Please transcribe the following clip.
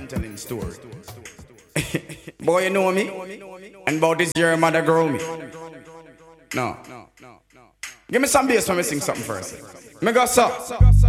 story. Boy, you know me? And about this year, mother grow me. No. Give me some bass when me sing something first. Me go so.